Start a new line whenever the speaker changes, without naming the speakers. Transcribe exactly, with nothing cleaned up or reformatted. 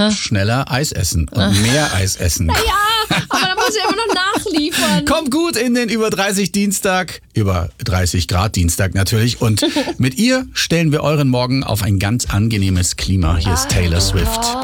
schneller Eis essen und mehr Eis essen.
Ja, aber dann muss ich immer noch nachliefern.
Kommt gut in den über dreißig Dienstag, über dreißig Grad Dienstag natürlich. Und mit ihr stellen wir euren Morgen auf ein ganz angenehmes Klima. Hier ist Taylor Swift.